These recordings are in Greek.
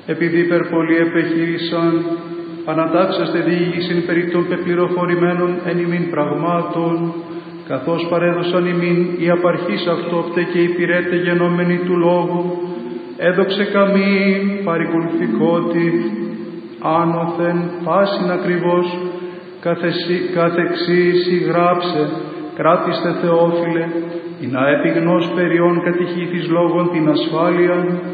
επειδή υπερπολή επεχείρησαν, ανατάξαστε διήγησιν περί των πεπληροφορημένων εν ημίν πραγμάτων, καθώς παρέδωσαν ημίν οι απαρχής αυτόπτε και υπηρέτε γενόμενοι του λόγου, έδοξε καμήν παρικολουθικότη, άνωθεν πάσιν ακριβώς, καθεξής γράψε, κράτηστε Θεόφιλε, ή να επιγνώς περιών κατηχήθης λόγων την ασφάλεια,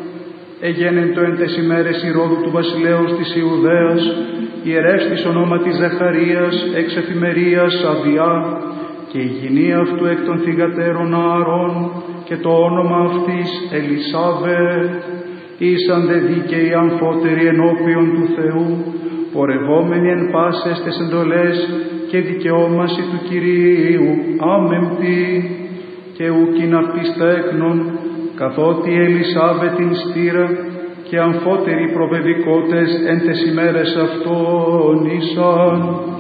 εγένεν το εν τες ημέρες Ηρώδου του βασιλέως της Ιουδαίας, ιερεύς της ονόματις Ζαχαρίας, εξ εφημερίας Αβιά, και η γυνή αυτού εκ των θυγατέρων Ααρών, και το όνομα αυτής Ελισάβετ, ήσαν δε δίκαιοι αμφότεροι ενώπιον του Θεού, πορευόμενοι εν πάσες τες εντολές και δικαιώμαση του Κυρίου, άμεμπτη, και ουκιν αυτής τέκνον, καθότι Ελισάβετ την στήρα, και αμφότεροι προβεβικότες εν τες ημέρες αυτών ήσαν.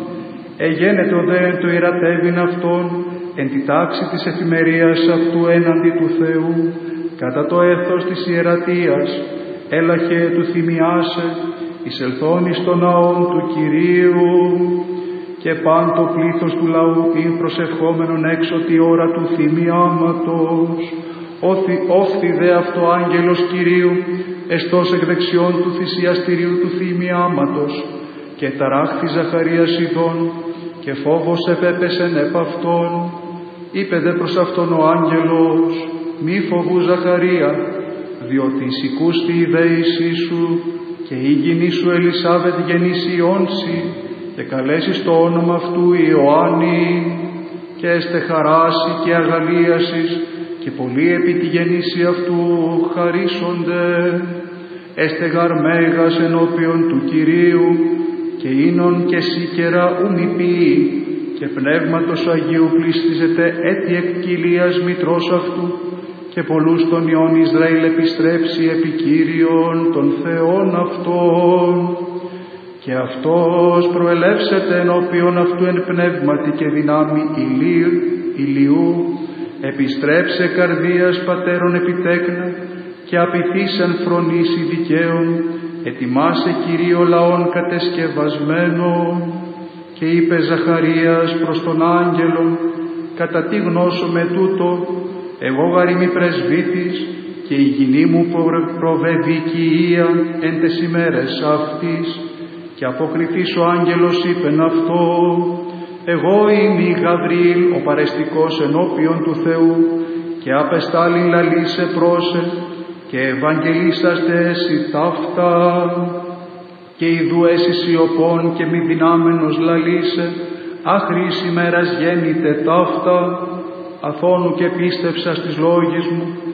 Εγένετο δε το ιερατεύειν αυτόν, εν τη τάξη της εφημερίας αυτού έναντι του Θεού, κατά το έθος της ιερατείας, έλαχε του θυμιάσε, εισελθόν εις των ναών του Κυρίου, και παν το πλήθος του λαού ειν προσευχόμενον έξω τη ώρα του θυμιάματος. Όφθη δε αυτό άγγελος Κυρίου, εστός εκ δεξιών του θυσιαστηρίου του θυμιάματος, και ταράχθη Ζαχαρίας ειδών, και φόβος επέπεσεν επ' αυτόν. Είπε δε προς αυτόν ο άγγελος, μη φοβού Ζαχαρία, διότι εισηκούστη η δέησή σου, και η γυνή σου Ελισάβετ γεννήσει Ιόνση, και καλέσεις το όνομα αυτού Ιωάννη, και έστε χαράσει και αγαλίασης, και πολλοί επί τη γεννήση αυτού χαρίσονται. Έστε γαρ μέγας ενώπιον του Κυρίου, και ίνον και σίκερα ου ποιή, και πνεύματος Αγίου πλήστιζεται έτη εκ κοιλίας μητρός αυτού, και πολλούς των ιών Ισραήλ επιστρέψει επί Κύριον των Θεών αυτών. Και αυτός προελεύσεται ενώπιον αυτού εν πνεύματι και δυνάμει ηλιού, επιστρέψε καρδίας πατέρων επιτέκνα, και απειθήσεν φρονήσει δικαίων, ετοιμάσε Κυρίο λαών κατεσκευασμένων. Και είπε Ζαχαρίας προς τον άγγελον, κατά τι γνώσω με τούτο, εγώ γαρίμι πρεσβύτης, και η γυνή μου προβεβικία εν τες ημέρες αυτής. Και αποκριθής ο άγγελος είπεν αυτό, εγώ είμαι Γαβριήλ, ο παρεστικός ενώπιον του Θεού, και απεστάλην λαλήσε πρόσε, και ευαγγελίσαστε εσύ ταύτα, και ιδού έσυ σιωπών και μη δυνάμενος λαλήσε, άχρης ημέρας γέννητε ταύτα, αθώνου και πίστεψα στις λόγεις μου,